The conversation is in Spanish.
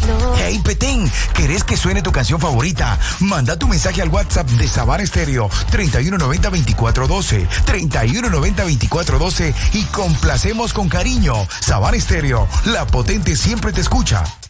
Hey, Petén, ¿querés que suene tu canción favorita? Manda tu mensaje al WhatsApp de Sabana Estéreo 3190-2412, 3190-2412 y complacemos con cariño. Sabana Estéreo, la potente siempre te escucha.